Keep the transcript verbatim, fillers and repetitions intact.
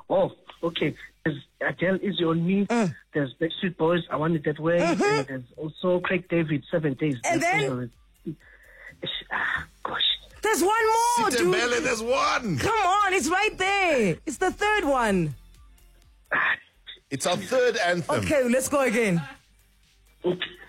Oh, okay. There's Adele, Easy on Me. Uh. There's Backstreet Boys, I Want It That Way. Uh-huh. And there's also Craig David, Seven Days. And That's then? also- Ah, gosh. There's one more, Sit dude. Mbele, there's one. Come on, it's right there. It's the third one. It's our third anthem. Okay, let's go again. Okay.